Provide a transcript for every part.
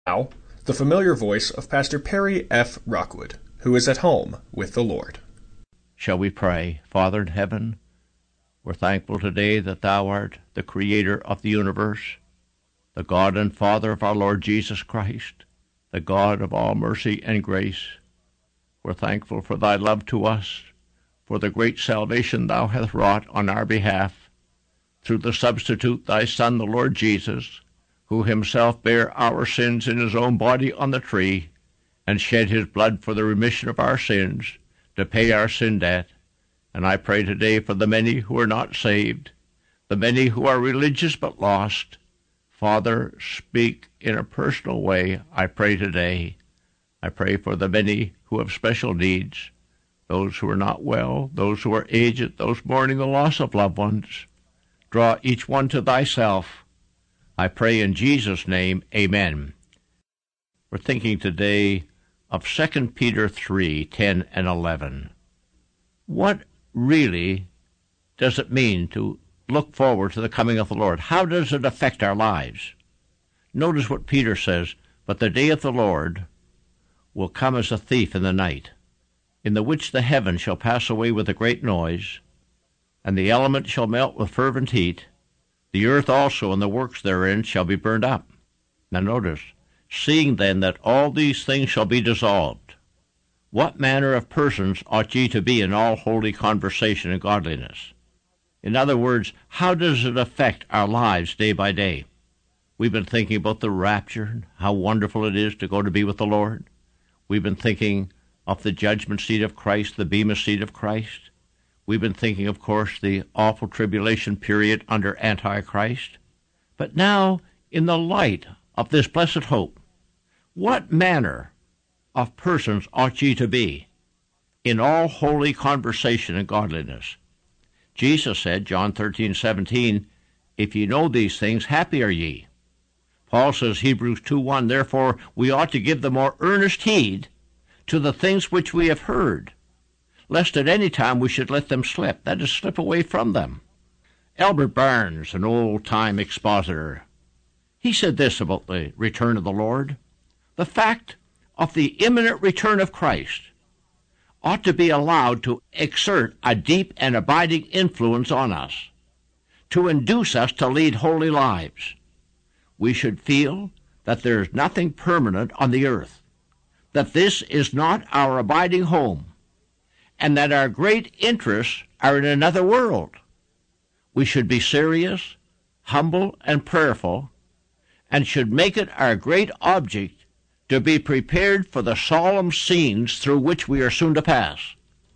Now, the familiar voice of Pastor Perry F. Rockwood, who is at home with the Lord. Shall we pray? Father in heaven, we're thankful today that Thou art the Creator of the universe, the God and Father of our Lord Jesus Christ, the God of all mercy and grace. We're thankful for Thy love to us, for the great salvation Thou hast wrought on our behalf, through the substitute Thy Son, the Lord Jesus, who himself bare our sins in his own body on the tree, and shed his blood for the remission of our sins, to pay our sin debt. And I pray today for the many who are not saved, the many who are religious but lost. Father, speak in a personal way, I pray today. I pray for the many who have special needs, those who are not well, those who are aged, those mourning the loss of loved ones. Draw each one to Thyself. I pray in Jesus' name, amen. We're thinking today of 2 Peter 3:10 and 11. What really does it mean to look forward to the coming of the Lord? How does it affect our lives? Notice what Peter says, "But the day of the Lord will come as a thief in the night, in the which the heavens shall pass away with a great noise, and the elements shall melt with fervent heat. The earth also and the works therein shall be burned up." Now notice, "Seeing then that all these things shall be dissolved, what manner of persons ought ye to be in all holy conversation and godliness?" In other words, how does it affect our lives day by day? We've been thinking about the rapture, how wonderful it is to go to be with the Lord. We've been thinking of the judgment seat of Christ, the bema seat of Christ. We've been thinking, of course, the awful tribulation period under Antichrist. But now, in the light of this blessed hope, what manner of persons ought ye to be in all holy conversation and godliness? Jesus said, John 13:17, "If ye know these things, happy are ye." Paul says, Hebrews 2:1, "Therefore we ought to give the more earnest heed to the things which we have heard, lest at any time we should let them slip," that is, slip away from them. Albert Barnes, an old-time expositor, he said this about the return of the Lord: "The fact of the imminent return of Christ ought to be allowed to exert a deep and abiding influence on us, to induce us to lead holy lives. We should feel that there is nothing permanent on the earth, that this is not our abiding home, and that our great interests are in another world. We should be serious, humble, and prayerful, and should make it our great object to be prepared for the solemn scenes through which we are soon to pass.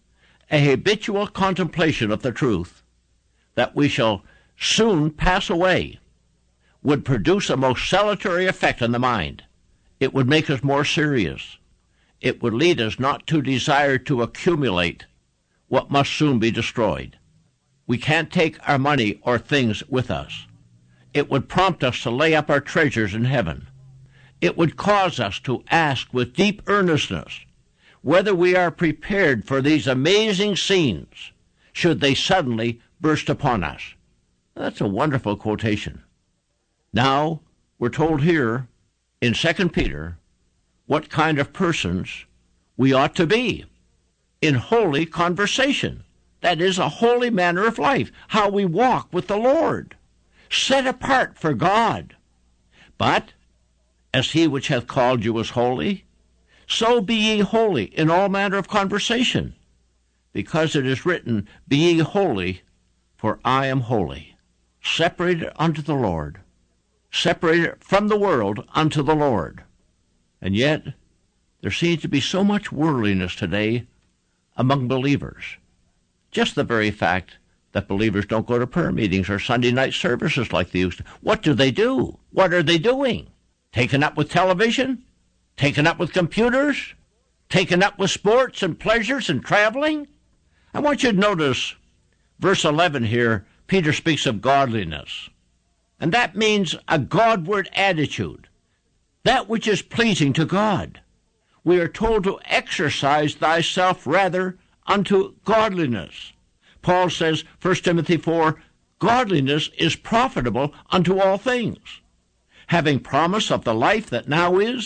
A habitual contemplation of the truth that we shall soon pass away would produce a most salutary effect on the mind. It would make us more serious. It would lead us not to desire to accumulate what must soon be destroyed. We can't take our money or things with us. It would prompt us to lay up our treasures in heaven. It would cause us to ask with deep earnestness whether we are prepared for these amazing scenes should they suddenly burst upon us. That's a wonderful quotation. Now, we're told here in 2 Peter what kind of persons we ought to be in holy conversation. That is, a holy manner of life, how we walk with the Lord, set apart for God. But, as he which hath called you is holy, so be ye holy in all manner of conversation, because it is written, Be ye holy, for I am holy. Separated unto the Lord, separated from the world unto the Lord. And yet, there seems to be so much worldliness today among believers. Just the very fact that believers don't go to prayer meetings or Sunday night services like they used to. What do? What are they doing? Taken up with television? Taken up with computers? Taken up with sports and pleasures and traveling? I want you to notice verse 11 here. Peter speaks of godliness. And that means a Godward attitude, that which is pleasing to God. We are told to exercise thyself rather unto godliness. Paul says, 1 Timothy 4, godliness is profitable unto all things. having promise of the life that now is